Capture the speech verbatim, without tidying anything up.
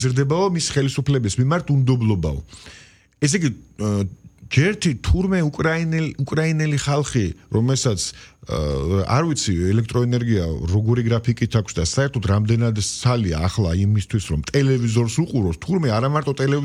ზრდებაო მის ხელისუფლების მიმართ უნდობლობაო. ესე იგი ჯერთი თურმე უკრაინელი უკრაინელი ხალხი, რომელსაც არ ვიცი ელექტროენერგია როგორი გრაფიკით აქვს და საერთოდ რამდენად სალია ახლა იმისთვის რომ ტელევიზორს უყუროს, თურმე არა მარტო ტელევიზორს